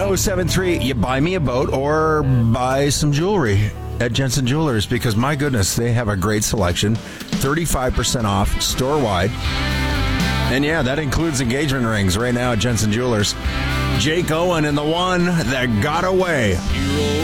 1073, you buy me a boat or buy some jewelry at Jensen Jewelers, because my goodness, they have a great selection. 35% off store-wide. And yeah, that includes engagement rings right now at Jensen Jewelers. Jake Owen and the one that got away.